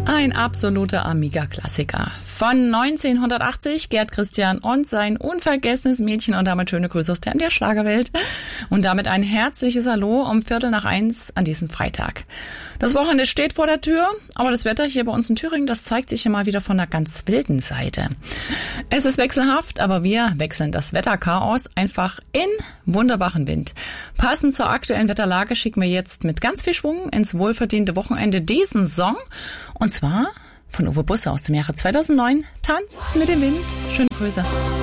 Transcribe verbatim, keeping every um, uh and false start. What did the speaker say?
Ein absoluter Amiga-Klassiker. Von neunzehnhundertachtzig, Gerd Christian und sein unvergessenes Mädchen und damit schöne Grüße aus der Schlagerwelt. Und damit ein herzliches Hallo um Viertel nach eins an diesem Freitag. Das Wochenende steht vor der Tür, aber das Wetter hier bei uns in Thüringen, das zeigt sich ja mal wieder von einer ganz wilden Seite. Es ist wechselhaft, aber wir wechseln das Wetterchaos einfach in wunderbaren Wind. Passend zur aktuellen Wetterlage schicken wir jetzt mit ganz viel Schwung ins wohlverdiente Wochenende diesen Song. Und zwar von Uwe Busse aus dem Jahre zweitausendneun. Tanz mit dem Wind. Schöne Grüße.